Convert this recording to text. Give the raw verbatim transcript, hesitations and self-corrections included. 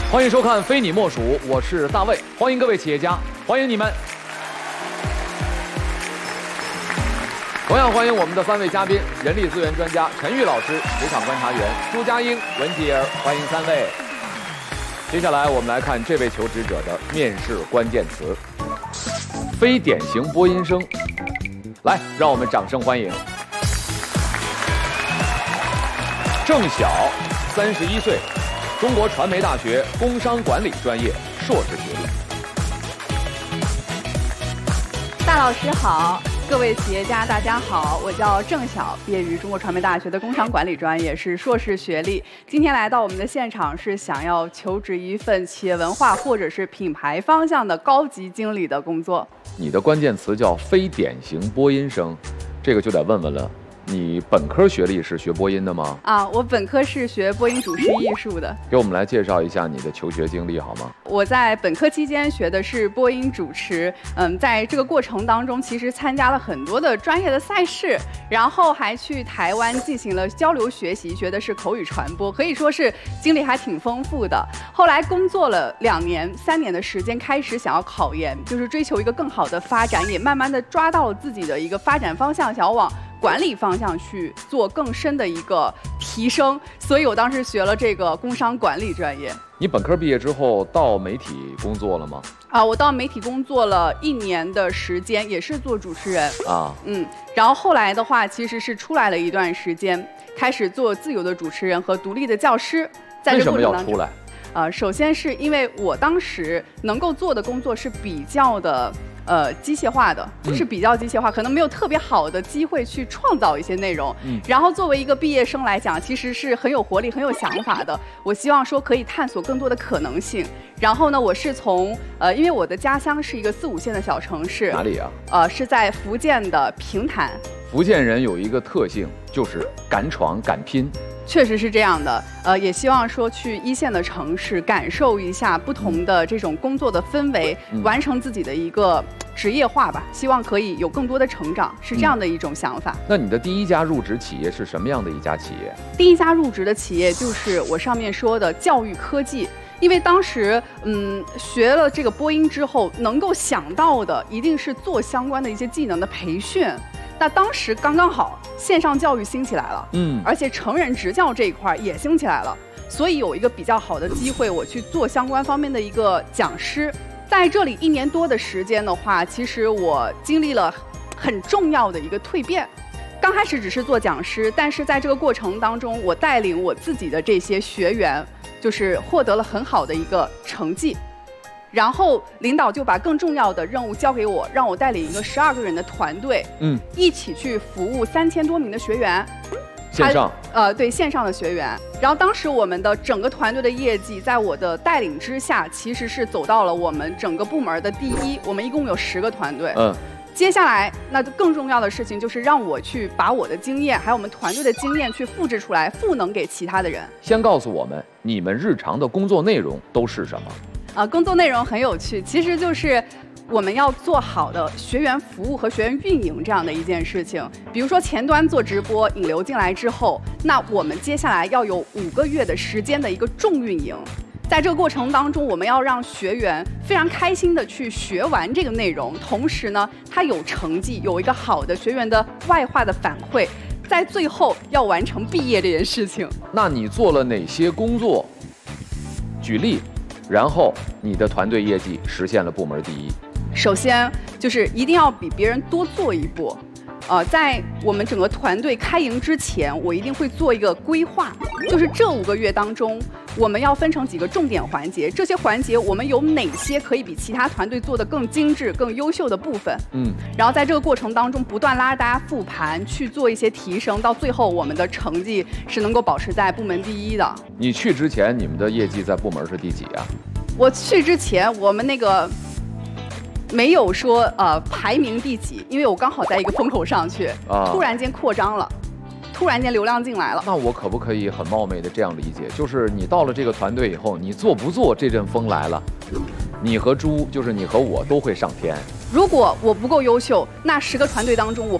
欢迎收看《非你莫属》，我是大卫，欢迎各位企业家，欢迎你们。同样欢迎我们的三位嘉宾：人力资源专家陈玉老师、职场观察员朱佳英、文吉儿，欢迎三位。接下来我们来看这位求职者的面试关键词：非典型播音生。来，让我们掌声欢迎郑晓，三十一岁。中国传媒大学工商管理专业硕士学历。 大老师好，各位企业家大家好，我叫郑晓，毕业于中国传媒大学的工商管理专业，是硕士学历。今天来到我们的现场是想要求职一份企业文化或者是品牌方向的高级经理的工作。 你的关键词叫非典型播音生，这个就得问问了。你本科学历是学播音的吗？ 啊，我本科是学播音主持艺术的。 给我们来介绍一下你的求学经历好吗？ 我在本科期间学的是播音主持，嗯，在这个过程当中，其实参加了很多的专业的赛事，然后还去台湾进行了交流学习，学的是口语传播，可以说是经历还挺丰富的。后来工作了两年、三年的时间，开始想要考研，就是追求一个更好的发展，也慢慢的抓到了自己的一个发展方向，想要往管理方向去做更深的一个提升，所以我当时学了这个工商管理专业。 你本科毕业之后到媒体工作了吗？ 啊，我到媒体工作了一年的时间，也是做主持人啊。 嗯，然后后来的话，其实是出来了一段时间，开始做自由的主持人和独立的教师。在这为什么要出来？ 呃，首先是因为我当时能够做的工作是比较的。呃，机械化的是比较机械化，嗯、可能没有特别好的机会去创造一些内容。嗯，然后作为一个毕业生来讲，其实是很有活力、很有想法的。我希望说可以探索更多的可能性。然后呢，我是从呃，因为我的家乡是一个四五线的小城市。 哪里啊？ 呃，是在福建的平潭。 福建人有一个特性，就是敢闯敢拼。 确实是这样的，呃，也希望说去一线的城市感受一下不同的这种工作的氛围，嗯、完成自己的一个职业化吧。希望可以有更多的成长，是这样的一种想法。 嗯、那你的第一家入职企业是什么样的一家企业？ 第一家入职的企业就是我上面说的教育科技。因为当时，嗯，学了这个播音之后，能够想到的一定是做相关的一些技能的培训。那当时刚刚好，线上教育兴起来了，嗯，而且成人职教这一块也兴起来了，所以有一个比较好的机会，我去做相关方面的一个讲师。在这里一年多的时间的话，其实我经历了很重要的一个蜕变。刚开始只是做讲师，但是在这个过程当中，我带领我自己的这些学员，就是获得了很好的一个成绩。然后领导就把更重要的任务交给我，让我带领一个十二个人的团队，嗯，一起去服务三千多名的学员， 线上， 呃，对线上的学员。然后当时我们的整个团队的业绩，在我的带领之下，其实是走到了我们整个部门的第一。我们一共有十个团队，嗯。接下来，那更重要的事情就是让我去把我的经验，还有我们团队的经验去复制出来，赋能给其他的人。 先告诉我们，你们日常的工作内容都是什么？ 啊，工作内容很有趣，其实就是我们要做好的学员服务和学员运营这样的一件事情。比如说前端做直播引流进来之后，那我们接下来要有五个月的时间的一个重运营。在这个过程当中，我们要让学员非常开心的去学完这个内容，同时呢，他有成绩，有一个好的学员的外化的反馈，在最后要完成毕业这件事情。 那你做了哪些工作？举例，然后你的团队业绩实现了部门第一。 首先就是一定要比别人多做一步。呃，在我们整个团队开营之前，我一定会做一个规划，就是这五个月当中，我们要分成几个重点环节，这些环节我们有哪些可以比其他团队做得更精致、更优秀的部分？嗯，然后在这个过程当中，不断拉大家复盘，去做一些提升，到最后我们的成绩是能够保持在部门第一的。 你去之前，你们的业绩在部门是第几啊？ 我去之前，我们那个。没有说呃排名第几，因为我刚好在一个风口上去，啊、突然间扩张了，突然间流量进来了。 那我可不可以很冒昧的这样理解，就是你到了这个团队以后，你做不做这阵风来了，你和猪，就是你和我都会上天。 如果我不够优秀，那十个团队当中我